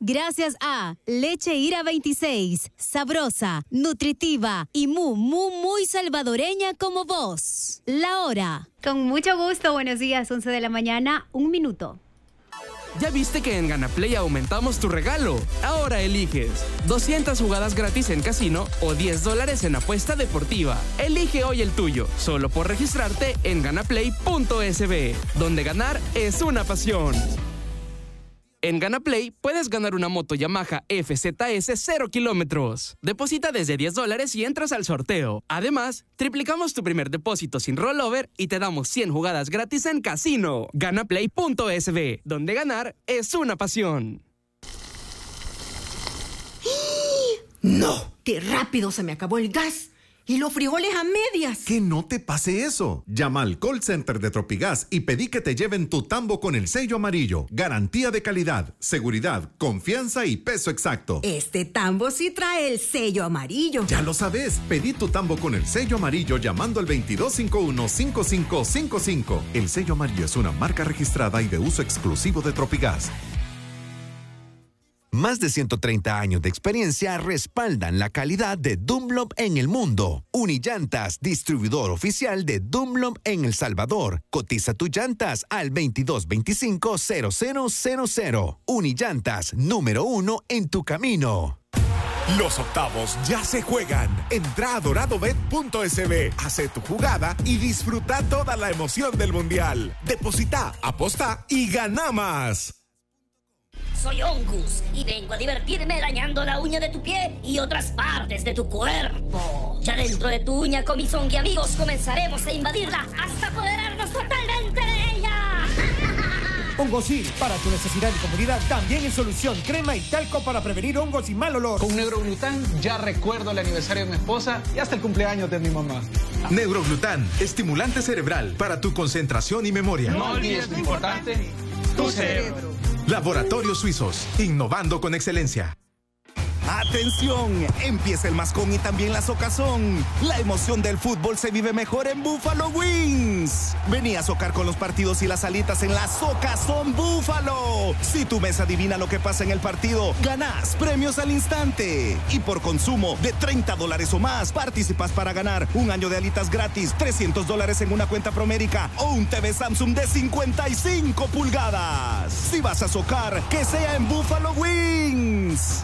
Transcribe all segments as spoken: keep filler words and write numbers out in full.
gracias a Leche Ira veintiséis, sabrosa, nutritiva y muy, muy, muy salvadoreña como vos. La hora. Con mucho gusto, buenos días, once de la mañana, un minuto. ¿Ya viste que en Ganaplay aumentamos tu regalo? Ahora eliges doscientas jugadas gratis en casino o diez dólares en apuesta deportiva. Elige hoy el tuyo, solo por registrarte en ganaplay punto es be, donde ganar es una pasión. En Ganaplay puedes ganar una moto Yamaha F Z S cero kilómetros. Deposita desde diez dólares y entras al sorteo. Además, triplicamos tu primer depósito sin rollover y te damos cien jugadas gratis en casino. Ganaplay punto es be, donde ganar es una pasión. ¡No! ¡Qué rápido se me acabó el gas! ¡Y los frijoles a medias! Que no te pase eso. Llama al call center de Tropigas y pedí que te lleven tu tambo con el sello amarillo. Garantía de calidad, seguridad, confianza y peso exacto. Este tambo sí trae el sello amarillo. Ya lo sabes. Pedí tu tambo con el sello amarillo llamando al veintidós cincuenta y uno, cincuenta y cinco cincuenta y cinco. El sello amarillo es una marca registrada y de uso exclusivo de Tropigas. Más de ciento treinta años de experiencia respaldan la calidad de Dunlop en el mundo. Unillantas, distribuidor oficial de Dunlop en El Salvador. Cotiza tus llantas al veintidós veinticinco cero cero cero cero. Unillantas, número uno en tu camino. Los octavos ya se juegan. Entra a doradobet punto es be, hace tu jugada y disfruta toda la emoción del mundial. Deposita, aposta y gana más. Soy Ongus y vengo a divertirme dañando la uña de tu pie y otras partes de tu cuerpo. Ya dentro de tu uña, con mis ongi amigos, comenzaremos a invadirla hasta apoderarnos totalmente de ella. Hongosil, para tu necesidad y comodidad, también en solución, crema y talco para prevenir hongos y mal olor. Con Neuroglután ya recuerdo el aniversario de mi esposa y hasta el cumpleaños de mi mamá. Neuroglután, estimulante cerebral para tu concentración y memoria. No olvides lo importante, tu cerebro. Laboratorios Suizos, innovando con excelencia. ¡Atención! Empieza el mascón y también la socazón. La emoción del fútbol se vive mejor en Buffalo Wings. Vení a socar con los partidos y las alitas en la Socazón Búfalo. Si tu mesa adivina lo que pasa en el partido, ganás premios al instante. Y por consumo de treinta dólares o más, participas para ganar un año de alitas gratis, trescientos dólares en una cuenta Promérica o un T V Samsung de cincuenta y cinco pulgadas. Si vas a socar, que sea en Buffalo Wings.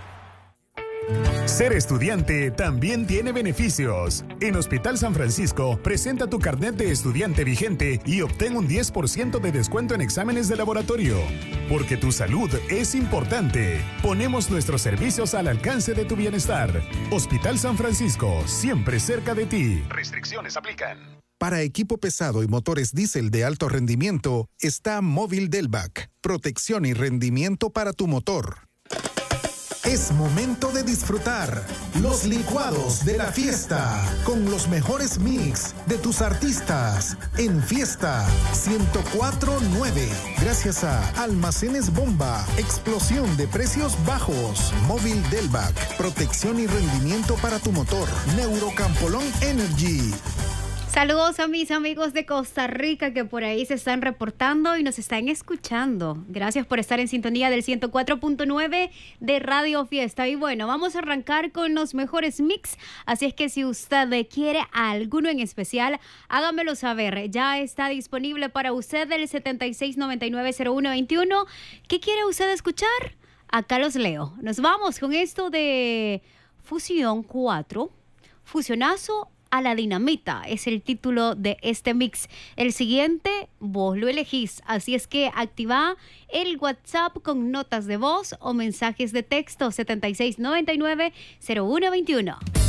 Ser estudiante también tiene beneficios. En Hospital San Francisco, presenta tu carnet de estudiante vigente y obtén un diez por ciento de descuento en exámenes de laboratorio. Porque tu salud es importante. Ponemos nuestros servicios al alcance de tu bienestar. Hospital San Francisco, siempre cerca de ti. Restricciones aplican. Para equipo pesado y motores diésel de alto rendimiento, está Móvil Delvac. Protección y rendimiento para tu motor. Es momento de disfrutar los licuados de la fiesta con los mejores mix de tus artistas en Fiesta ciento cuatro punto nueve. Gracias a Almacenes Bomba, explosión de precios bajos. Móvil Delvac, protección y rendimiento para tu motor. Neurocampolón Energy. Saludos a mis amigos de Costa Rica que por ahí se están reportando y nos están escuchando. Gracias por estar en sintonía del ciento cuatro punto nueve de Radio Fiesta. Y bueno, vamos a arrancar con los mejores mix. Así es que si usted quiere alguno en especial, hágamelo saber. Ya está disponible para usted el setenta y seis noventa y nueve cero uno veintiuno. ¿Qué quiere usted escuchar? Acá los leo. Nos vamos con esto de Fusión cuatro. Fusionazo a la dinamita es el título de este mix. El siguiente, vos lo elegís. Así es que activa el WhatsApp con notas de voz o mensajes de texto setenta y seis noventa y nueve cero uno veintiuno.